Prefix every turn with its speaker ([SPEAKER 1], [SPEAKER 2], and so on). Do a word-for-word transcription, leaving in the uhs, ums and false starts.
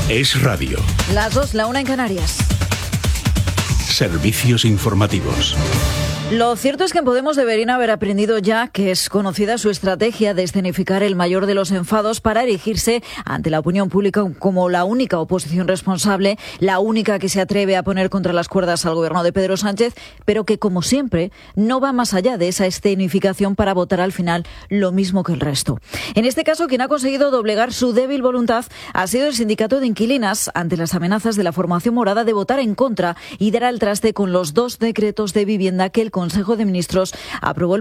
[SPEAKER 1] Es radio.
[SPEAKER 2] Las dos, la una en Canarias.
[SPEAKER 1] Servicios informativos.
[SPEAKER 2] Lo cierto es que en Podemos deberían haber aprendido ya que es conocida su estrategia de escenificar el mayor de los enfados para erigirse ante la opinión pública como la única oposición responsable, la única que se atreve a poner contra las cuerdas al gobierno de Pedro Sánchez, pero que, como siempre, no va más allá de esa escenificación para votar al final lo mismo que el resto. En este caso, quien ha conseguido doblegar su débil voluntad ha sido el sindicato de inquilinas ante las amenazas de la formación morada de votar en contra y dar al traste con los dos decretos de vivienda que el Consejo de Ministros aprobó el